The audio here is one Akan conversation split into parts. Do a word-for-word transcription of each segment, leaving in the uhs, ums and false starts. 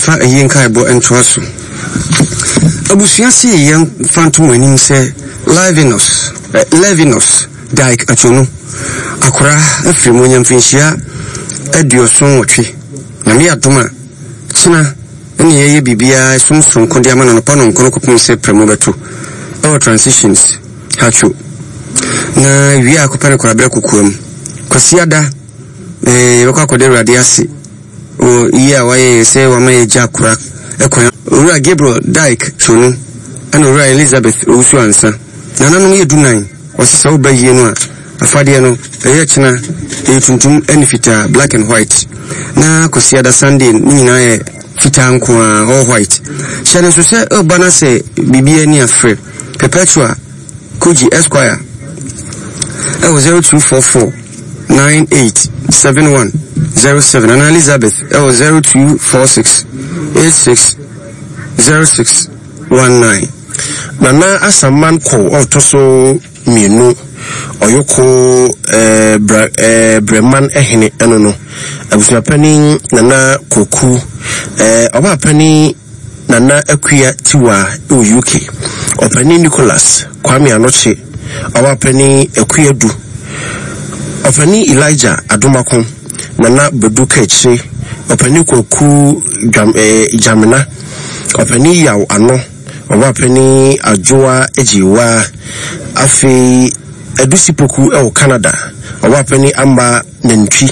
memfa yin kai bo entwaso abusia si yen phantom anim se Levinus Levinus Dyke Achono akora afrimo nyamfinhia adioson wotwe na me adoma kina ene yeye bibia sumsum konde ama no pa no nkono kopum se premo beto our transitions hacho na wi akopere kora bra kokuam kwasiada eh yekwa kode radiasi o iya waye se wa maye jakura ekwa ura Gabriel Dyke Chono ana ura Elizabeth Osu ansa na nanu ye dunan wasisa obaye no a afade no eye kina e tuntum enifita black and white na kwasiada Sunday nyina ye fita nko all white shane so se obana se bibia ni afre perpetua Koji Esquire that was zero two four four nine eight seven one zero seven and Elizabeth that was zero two four six eight six zero six one nine. Nana asaman ko otoso mienu oyoko eh bra eh breman ehene eno no abusua pani nana koku eh oba pani nana akua tiwa o U K opani Nicholas Kwame Anoche oba pani akua du opani Elijah Adumakon nana Beduka eche opani koku jam eh jamina opani yaw ano oba pani Ajoa ejiwa afi edusipoku e Canada oba pani Amba Nentwi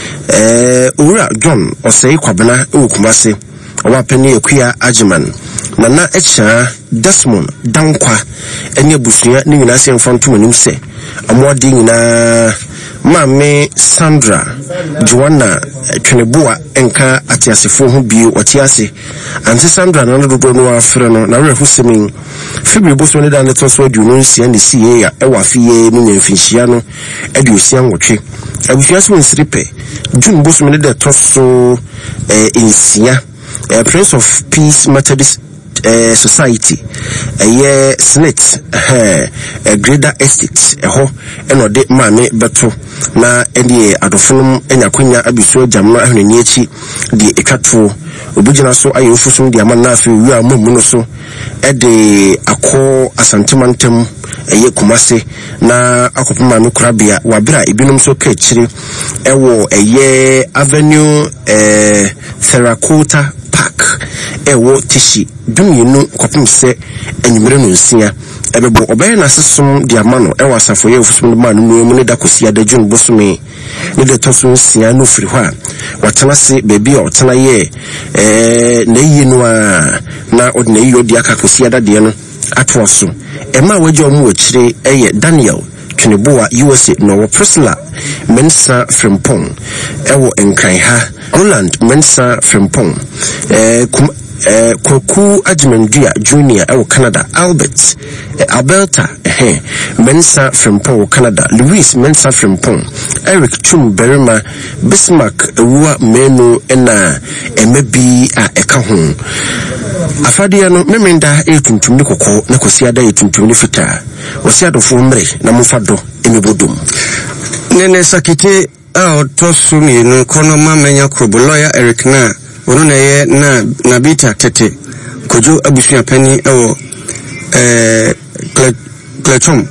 eh owura John Osei Kwabena e Kumase oba pani Akua Ajiman nana echa Desmond Dankwa ene busuya ni nyina se mfantum anim se amode nyina Mame Sandra Joanna Tweneboa enka atiasefo ho bi otiase anti Sandra na dodo no afre no na we husemin fibri boso ne da ne toso aduno nsia ne sie ya e wa fie mu nyamfinhia no ade osia nwotwe abusua so nsiripe June boso ne da toso eh nsia eh, Prince of Peace Methodist Uh, society a uh, year snit eh uh, Greater Estate eho eno de mame beto na ende adofunum enyakonya abiso jamna ahwani echi de etwato obugina so ayo fusum de amana afi wi amamu no so ede akọ asantimantem eye Kumase na akopema me kurabia wabira ibinum so ka chiri ewo eye Avenue eh Terracotta Park ewo Tishi duminu kopum se enyimere no nsia ebebo obey na sesom de amano ewo asafo ye ofusum ma no mu ne da kosia da June bosome ne de toso nsia no firi hɔ a watena se bebi a watena ye eh na yinu a na odna yi odi aka kosia da de no atwoso ema waje omu wachire eye Daniel Tweneboa U S A no Priscilla Mensa Frimpong ewo enkran ha Roland Mensa Frimpong eh kum eh Koku Ajimendua Junior ewo Canada Albert eh, Alberta eh Mensa Frimpong Canada Louis Mensa Frimpong Eric Chum Berima Bismarck Ewua Menu ena emebi a eka ho afade no memenda etuntum ne kokko na kosia da etuntum ne fita osia do fo mre na mfado emebodum nene sakite a otosu mi no kono mamenya krobo lawyer Eric na ono na ye na nabita tete kojo abusua pani ewo eh klechom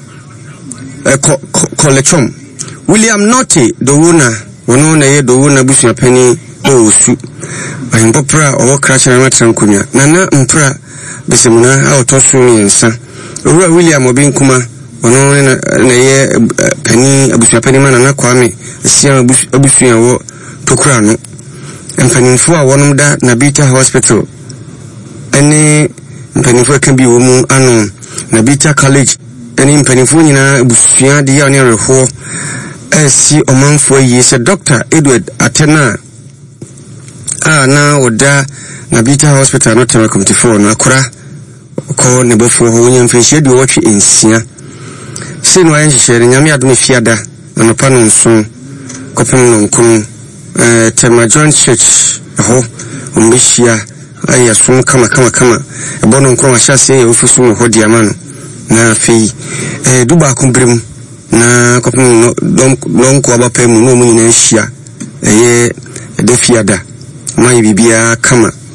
eh kolechom William Notti dowuna ono na ye dowuna abusua pani osu ahimpopra owo kracha na matran kunya nana mpra besemuna a otosu mi nsa owura William Obinkuma ono na na ye pani abusua pani mana na Kwame sia abusua wo tokura no mpanimfo a wonum da Nabita Hospital ene mpanimfo kan bi wo mu ano Nabita College ene mpanimfo nyina abusua de ya ne reho esi omanfo yi se Doctor Edward Atena a na oda Nabita Hospital no tema committee four na akora ko ne bofo ho nyamfehie de wotwe ensia se no ayen hye nyame adome fiada anopa no nso kopem no nkun eh Tema John Church ho umbishia aya sum kama kama kama ebono nkun ahyase ye ofisu ho di amano na fi eh duba kumbrem na kopem no donko abapemu no mu nyina hia eye de fiada mai bibia kama